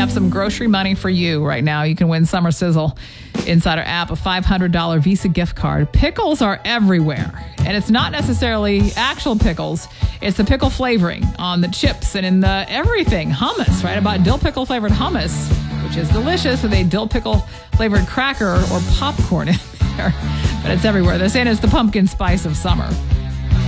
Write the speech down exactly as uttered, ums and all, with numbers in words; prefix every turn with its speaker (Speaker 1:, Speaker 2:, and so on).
Speaker 1: have some grocery money for you right now. You can win Summer Sizzle Insider app, a five hundred dollars Visa gift card. Pickles are everywhere. And it's not necessarily actual pickles. It's the pickle flavoring on the chips and in the everything. Hummus, right? About dill pickle flavored hummus, which is delicious with a dill pickle flavored cracker or popcorn in there. But it's everywhere. They're saying it's the pumpkin spice of summer.